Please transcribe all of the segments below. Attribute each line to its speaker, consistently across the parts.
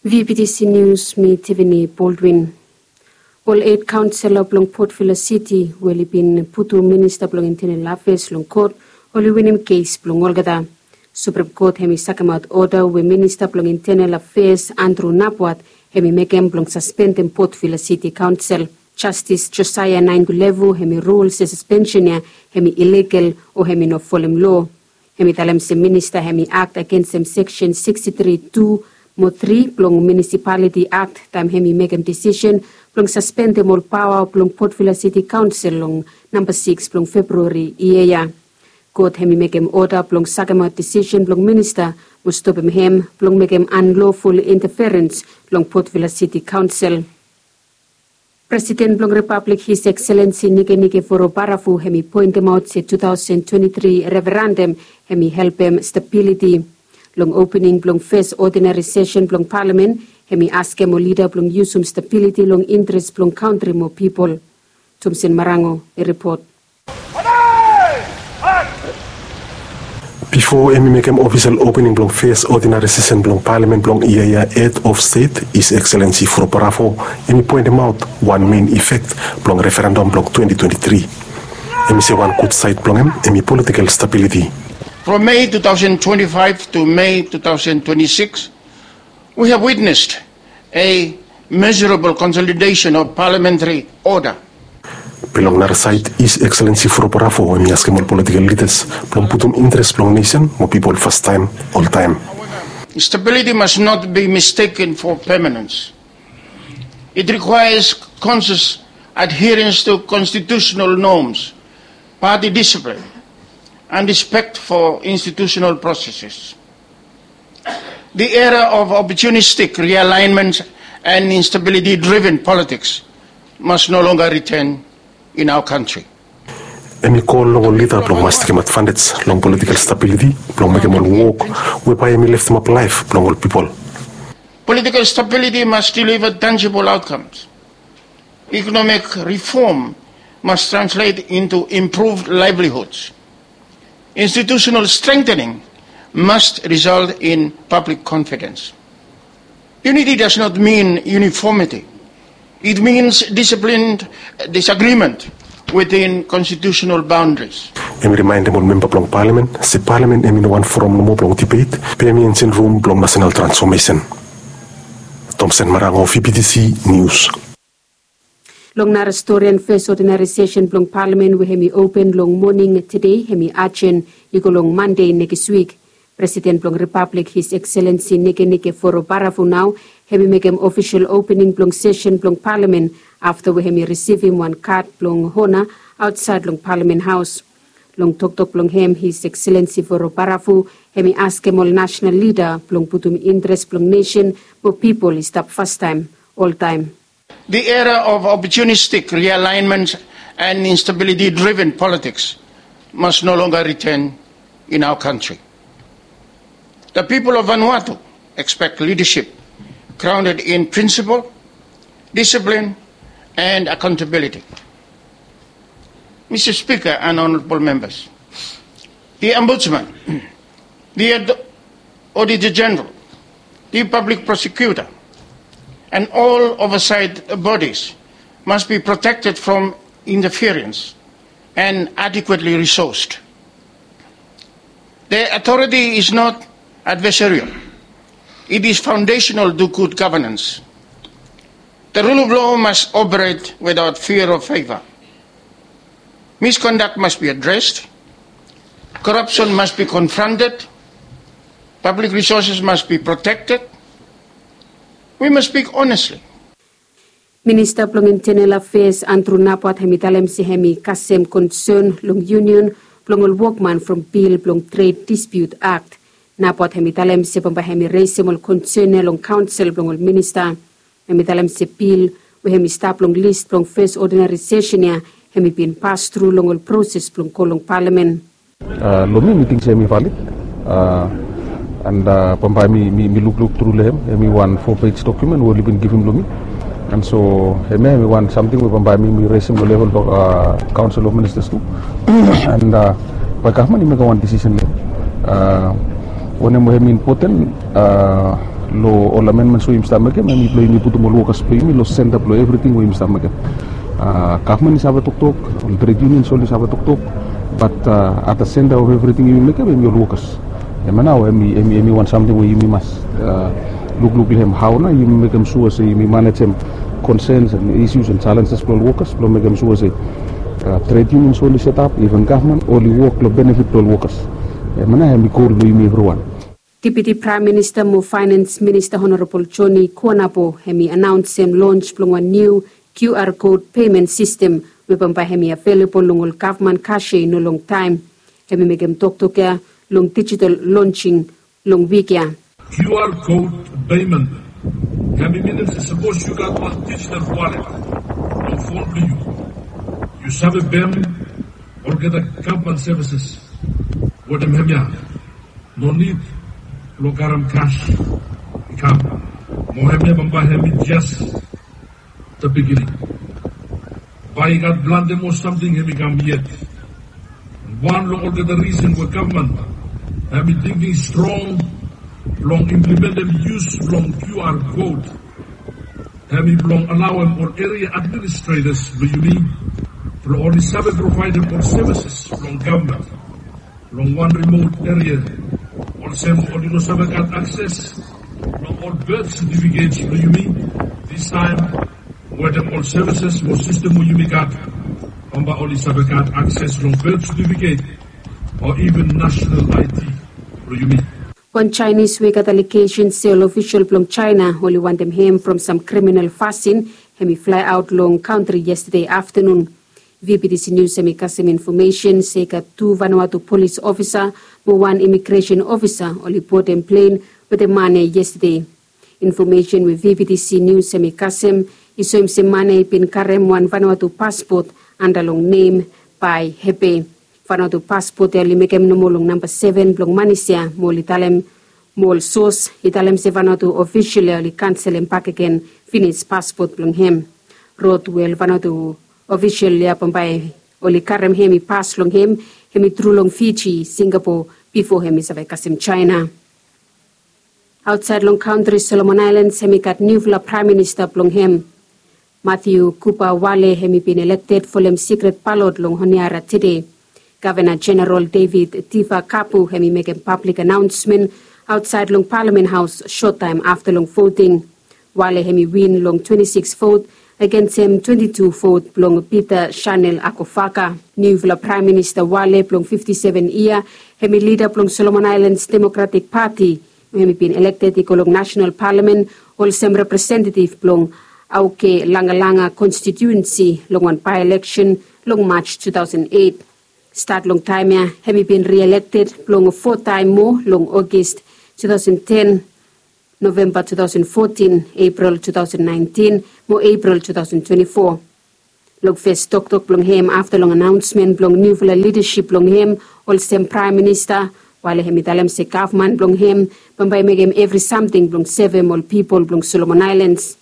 Speaker 1: VPTC News, me Tiffany Baldwin. All 8 councillor blong Port Vila City will been putu minister blong internal affairs blong court only winning case blong Olgada. Supreme Court hemi sakamat order we minister blong internal affairs Andrew Napwat hemi mekem blong suspending Port Vila City Council. Justice Josiah Naingulevu hemi rules the suspension ya hemi illegal or hemi no follow law. Hemi talem se minister hemi act against them section 63(2) Mo 3 plong Municipality Act time hemi make a decision plong suspend them all power plong Port Vila City Council long number 6 plong February iya. Court hemi make him order plong sagama decision plong minister mo stop him plong make him unlawful interference plong Port Vila City Council. President plong Republic His Excellency Nike Forobarafu hemi point him out se 2023 referendum hemi help him stability. Long opening blong first ordinary session blong parliament, hemi ask mo leader blong usum stability long interest blong country mo people. Tumsin Marango, a report.
Speaker 2: Before hemi make official opening blong first ordinary session blong parliament blong iya head of state, His Excellency Forobarafu, hemi point him out one main effect blong referendum blong 2023. Hemi say one good side blong hemi political stability.
Speaker 3: From May 2025 to May 2026, we have witnessed a measurable consolidation of parliamentary order.
Speaker 2: Belong na side His Excellency Forobarafu when ask more political leaders from putum interest from nation more people first time all time.
Speaker 3: Stability must not be mistaken for permanence. It requires conscious adherence to constitutional norms, party discipline, and respect for institutional processes. The era of opportunistic realignment and instability-driven politics must no longer return in our country.
Speaker 2: Emi call long leader long must kemat fundeds long political stability long make them all walk whereby emi left them up life long all people.
Speaker 3: Political stability must deliver tangible outcomes. Economic reform must translate into improved livelihoods. Institutional strengthening must result in public confidence. Unity does not mean uniformity. It means disciplined disagreement within constitutional boundaries.
Speaker 2: Emi remind them all member blong parliament, se parliament emi no one forum no more blong debate, pe emi in room blong national transformation. Thompson Marango, VPTC News.
Speaker 1: Long na historian first ordinary session blong parliament we hemi open long morning today hemi achen iko long Monday next week. President blong Republic His Excellency Nike Forobarafu now hemi make him official opening blong session blong parliament after we hemi receive him one card blong hona outside blong Parliament House. Long tok blong him His Excellency Forobarafu hemi ask him all national leader blong putum interest blong nation for people is stop first time all time.
Speaker 3: The era of opportunistic realignment and instability-driven politics must no longer return in our country. The people of Vanuatu expect leadership grounded in principle, discipline, and accountability. Mr. Speaker and honorable members, the Ombudsman, the Auditor General, the Public Prosecutor, and all oversight bodies must be protected from interference and adequately resourced. Their authority is not adversarial. It is foundational to good governance. The rule of law must operate without fear of favor. Misconduct must be addressed. Corruption must be confronted. Public resources must be protected. We must speak honestly.
Speaker 1: Minister blong Internal Affairs Andrew Napwat hemi talem si hemi kasem concern long union blong all workman from bill blong Trade Dispute Act. Napwat hemi talem si pamba hemi raise all concern long council blong all minister. Hemi talem si bill we hemi stop long list blong first ordinary session ya hemi been passed through long all process blong kolong parliament.
Speaker 4: Lomi meeting semi valid. And me look through them. Me one 4-page document we been given to me, and so me want something we me raise him the level of Council of Ministers too, and by government make one decision. When we have important lo all amendments we start making, and we put more workers pay me, lo send up lo everything we start making. Government is have a talk, all trade unions all is have a talk, but at the center of everything you make, we your workers. Now, we want something where you must look him how now you make them sure say we manage them concerns and issues and challenges for workers, make them sure say trade unions only set up, even government only work to benefit all workers. Mana we call everyone.
Speaker 1: Deputy Prime Minister mo Finance Minister Honorable Johnny Kuanapo hemi announced him launch plong a new QR code payment system webamba hemi available long government cash no long time. Hemi megem talk long digital launching long weekya.
Speaker 5: QR code payment. Hemi means suppose you got one digital wallet on phone to you. You save a BEM or get a government services. What am hemia? No need lokaram cash. Come. Mohemia bamba hemi just the beginning. By God blande mo something hemi come yet. One long get the reason where government have been thinking strong, long implement and use long QR code. Have been long allow them all area administrators, do you mean? For only service provider for services from government. Long one remote area. All same only no service access. Long all birth certificates, do you mean? This time where the all services or system will you got on only service access long birth certificate or even national ID. Do you mean?
Speaker 1: One Chinese we got allocation sale official from China only want them home from some criminal fasting. Hemi fly out long country yesterday afternoon. VPDC News semi custom information say that 2 Vanuatu police officer and 1 immigration officer only bought them plane with the money yesterday. Information with VPDC News semi custom is so him money pin karem 1 Vanuatu passport and along name by Hepe. Vanuatu passport early make him no long number 7 blong manisia mol italem mol source italem se Vanuatu officially cancel him back again finish passport blong him. Road well Vanuatu official ya pambay oli karem hemi pass long hemi through long Fiji, Singapore before hemi savay kasim China. Outside long country Solomon Islands hemi kat new Prime Minister long hem. Matthew Cooper Wale hemi been elected for them secret ballot long honiara today. Governor General David Tifa Kapu hemi make a public announcement outside long Parliament House short time after long voting. Wale hemi win long 26 vote against him 22 vote plong Peter Chanel Akofaka. New Prime Minister Wale plong 57 year hemi leader plong Solomon Islands Democratic Party hemi been elected ikolong National Parliament all some representative plong Auke Langalanga constituency long one by-election long March 2008. Start long time ya hemi been re-elected plong 4 time more long August 2010. November 2014, April 2019, mo April 2024. Log first talk blong him after long announcement blong new leadership blong him, all same Prime Minister, while him italem se government blong him, bambay make him every something blong 7 all people blong Solomon Islands.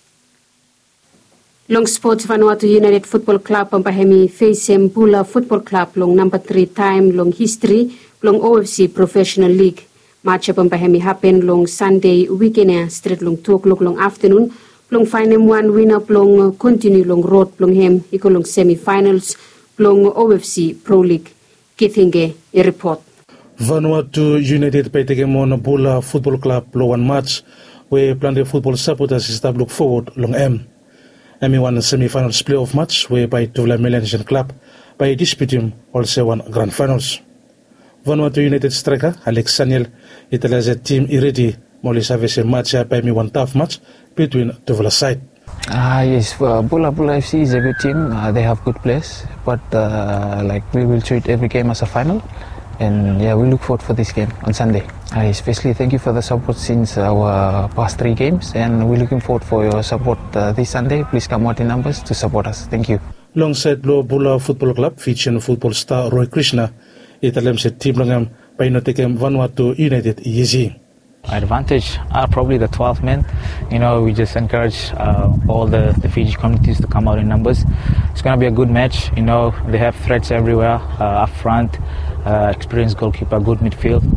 Speaker 1: Long Sports Vanuatu United Football Club bambay hemi face him Bula Football Club long number 3 time long history long OFC Professional League. Match up hemi happen long Sunday weekend straight long 2 o'clock long afternoon long final 1 winner long continue long road long hem iko long semi-finals long OFC Pro League. Kithinge a report.
Speaker 6: Vanuatu United petege mon Bula Football Club long one match where plenty football supporters start look forward long Emi one semi-finals playoff match where by Tuvla Melanesian Club by disputing also one grand finals. Vanuatu United striker Alex Saniel as a team ready Molly Savage match by me one tough match between Tuvla side.
Speaker 7: Yes, Bula FC is a good team. They have good players, but like we will treat every game as a final, and yeah, we look forward for this game on Sunday. Especially thank you for the support since our past 3 games, and we're looking forward for your support this Sunday. Please come out in numbers to support us. Thank you.
Speaker 6: Alongside Bula Football Club featuring football star Roy Krishna. Italem's team langam by notekem Vanuatu United easy.
Speaker 7: Advantage are probably the 12 men. You know, we just encourage all the Fiji communities to come out in numbers. It's going to be a good match. You know, they have threats everywhere up front, experienced goalkeeper, good midfield.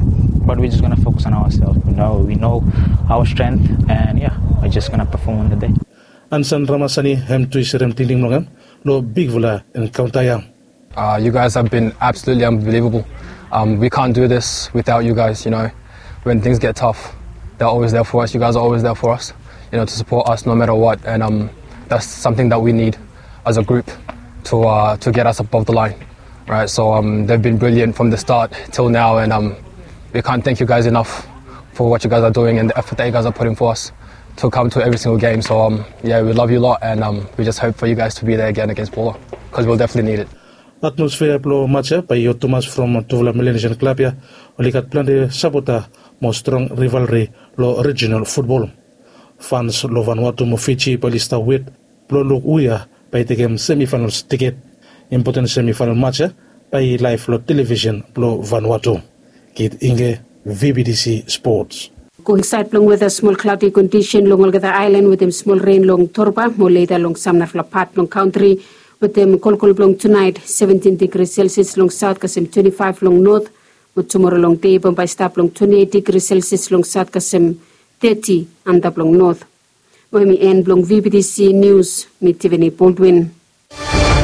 Speaker 7: but we're just gonna focus on ourselves. We know our strength, and yeah, we're just gonna perform on the day.
Speaker 6: Ansan Ramasani hem tuisirem tinding longam lo big vula encounter yang.
Speaker 8: You guys have been absolutely unbelievable. We can't do this without you guys. When things get tough, they're always there for us. You guys are always there for us, to support us no matter what. And that's something that we need as a group to get us above the line, right? So they've been brilliant from the start till now, and we can't thank you guys enough for what you guys are doing and the effort that you guys are putting for us to come to every single game. So yeah, we love you a lot, and we just hope for you guys to be there again against Paula, because we'll definitely need it.
Speaker 6: Atmosphere plo matcha by Thomas from Tuvla Melanesian Club ya olikat plan de sabota mo strong rivalry lo regional football. Fans lo Vanuatu mo Fiji palista wit plo lo uya by the game semi-finals ticket. Important semi-final match by live lo television plo Vanuatu. Kid Inge VBDC Sports.
Speaker 1: Coincide long with a small cloudy condition long the island with them small rain long Torba, more later long Samna Flapat long country with them Kolkol long tonight 17 degrees Celsius long south Kasem 25 long north, with tomorrow long day by stop long 28 degrees Celsius long south Kasem 30 and up long north. When we end long VBDC News, meet Tiffany Baldwin.